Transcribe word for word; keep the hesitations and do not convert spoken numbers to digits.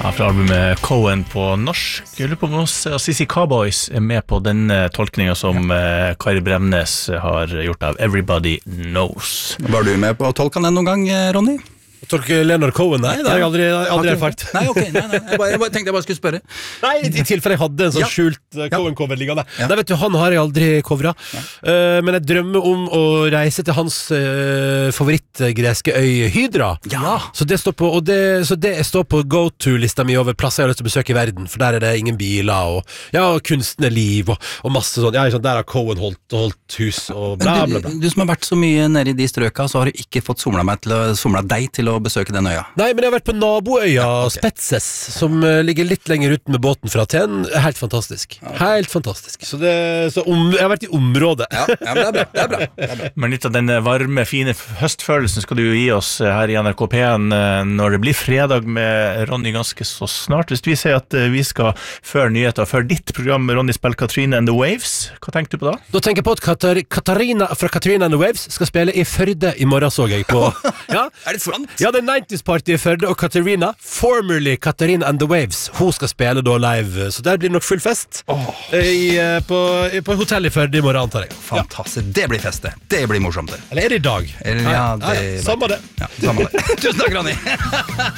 Fra albumet Cohen på norsk. Jeg lurer på om Sissy Cowboys er med på den tolkningen som ja. Kari Bremnes har gjort av Everybody Knows. Var du med på å tolke den noen gang, Ronny? Tolke Leonard Cohen, nei, det har jeg aldri, aldri erfart. Nei, ok, nei, nei. Jeg, bare, jeg bare tenkte jeg bare skulle spørre. Nei, i, i tilfelle jeg hadde en sånn ja. skjult uh, Cohen-cover liggende. Ja. Nei, vet du, han har jeg aldri coveret. Ja. Uh, men jeg drømmer om å reise til hans uh, favorittgreske øy Hydra. Ja. Så det står på, og det, så det står på go-to-lista mi over plasser jeg har lyst til å besøke i verden, for der er det ingen biler, og, ja, og kunstnerliv, og, og masse sånn. Ja, sånn, der har Cohen holdt, holdt hus, og bla, bla, bla. Du, du som har vært så mye nede i de strøka, så har du ikke fått somla meg til å, somla deg til å besøke den øya. Nei, men jeg har vært på naboøya ja, okay. Spetses, som uh, ligger litt lenger ute med båten fra Aten. Helt fantastisk. Okay. Helt fantastisk. Så, det, så om, jeg har vært i området. Ja, ja, men det er bra. Det er bra. Det er bra. Men litt av den varme, fine høstfølelsen skal du jo gi oss her i N R K P en når det blir fredag med Ronny ganske så snart. Hvis vi sier at vi skal føre nyheter, før ditt program Ronny spiller Katrina and the Waves, hva tenker du på da? Da tenker jeg på at Katar- Katarina fra Katrina and the Waves skal spille i Førde i morgen, så jeg på. Ja? Er det sant? Ja, det er nineties party i Førde, og Katarina, formerly Katarina and the Waves, hun skal spille da live, så der blir det nok full fest oh. I, på, på hotell i Førde i morgen, antar jeg. Fantastisk, ja. Det blir fest det. Det blir morsomt det. Eller er det i dag? Eller, ja, det, ja, samme det. Ja, samme det. Tusen takk, Ronny.